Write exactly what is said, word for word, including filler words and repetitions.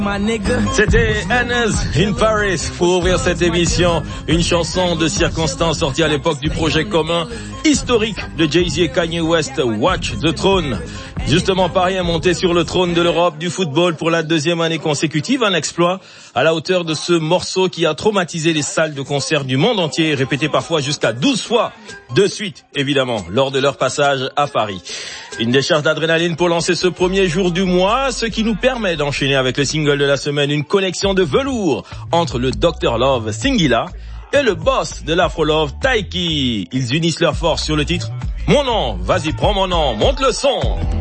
C'était Anna's in Paris pour ouvrir cette émission. Une chanson de circonstance sortie à l'époque du projet commun historique de Jay-Z et Kanye West, Watch the Throne. Justement, Paris est monté sur le trône de l'Europe du football pour la deuxième année consécutive. Un exploit à la hauteur de ce morceau qui a traumatisé les salles de concert du monde entier, répété parfois jusqu'à douze fois de suite, évidemment, lors de leur passage à Paris. Une décharge d'adrénaline pour lancer ce premier jour du mois, ce qui nous permet d'enchaîner avec le single de la semaine, une connexion de velours entre le docteur Love Singila et le boss de l'Afro Love Taiki. Ils unissent leurs forces sur le titre Mon nom, vas-y prends mon nom, monte le son.